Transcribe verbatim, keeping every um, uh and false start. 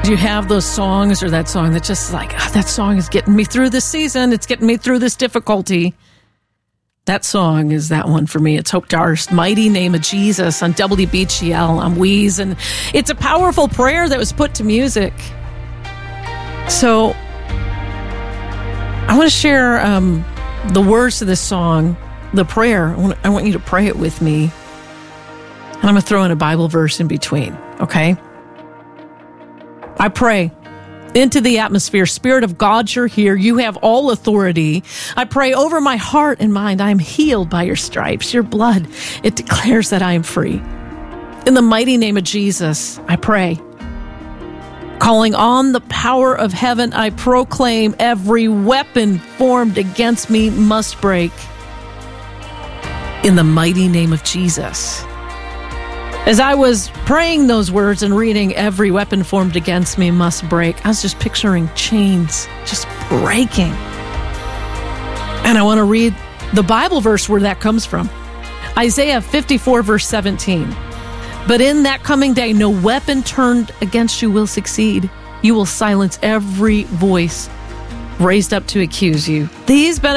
Do you have those songs or that song that just like, oh, that song is getting me through this season. It's getting me through this difficulty. That song is that one for me. It's Hope Darst, Mighty Name of Jesus on W B G L. I'm Weeze, and it's a powerful prayer that was put to music. So I want to share um, the words to this song, the prayer. I want, I want you to pray it with me. And I'm going to throw in a Bible verse in between, okay? I pray into the atmosphere. Spirit of God, you're here. You have all authority. I pray over my heart and mind. I am healed by your stripes. Your blood, it declares that I am free. In the mighty name of Jesus, I pray. Calling on the power of heaven, I proclaim every weapon formed against me must break. In the mighty name of Jesus. As I was praying those words and reading every weapon formed against me must break, I was just picturing chains just breaking. And I want to read the Bible verse where that comes from. Isaiah fifty-four, verse seventeen. But in that coming day, no weapon turned against you will succeed. You will silence every voice raised up to accuse you. These benefits